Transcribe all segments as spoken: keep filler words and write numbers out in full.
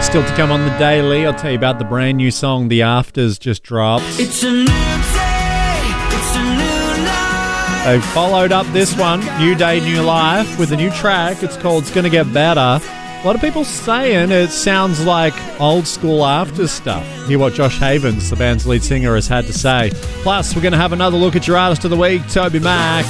Still to come on the Daily, I'll tell you about the brand new song The Afters just dropped. It's a new day, it's a new life. They've followed up this one, New Day, New Life, with a new track. It's called It's Gonna Get Better. A lot of people saying it sounds like old school Afters stuff. Hear what Josh Havens, the band's lead singer, has had to say. Plus, we're going to have another look at your artist of the week, Toby Mac,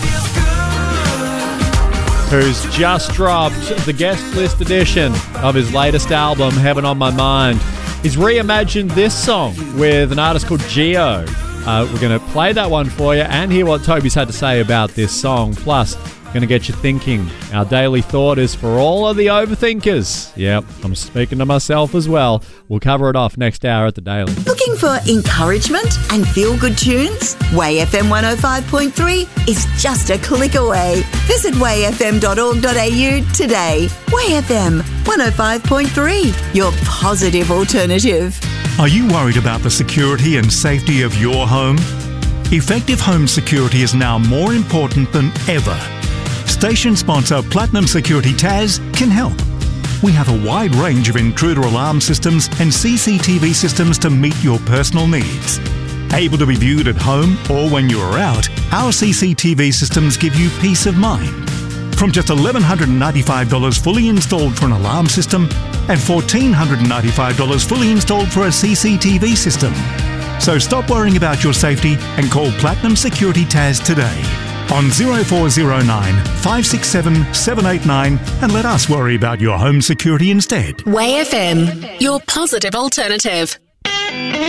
who's just dropped the guest list edition of his latest album, Heaven on My Mind. He's reimagined this song with an artist called Geo. Uh, we're going to play that one for you and hear what Toby's had to say about this song. Plus, going to get you thinking. Our daily thought is for all of the overthinkers. Yep, I'm speaking to myself as well. We'll cover it off next hour at the Daily. Looking for encouragement and feel-good tunes? Way F M one oh five point three is just a click away. Visit way f m dot org dot a u today. Way F M one oh five point three, your positive alternative. Are you worried about the security and safety of your home? Effective home security is now more important than ever. Station sponsor Platinum Security Taz can help. We have a wide range of intruder alarm systems and C C T V systems to meet your personal needs. Able to be viewed at home or when you are out, our C C T V systems give you peace of mind. From just one thousand one hundred ninety-five dollars fully installed for an alarm system and one thousand four hundred ninety-five dollars fully installed for a C C T V system. So stop worrying about your safety and call Platinum Security Taz today on zero four zero nine, five six seven, seven eight nine and let us worry about your home security instead. Way F M, your positive alternative.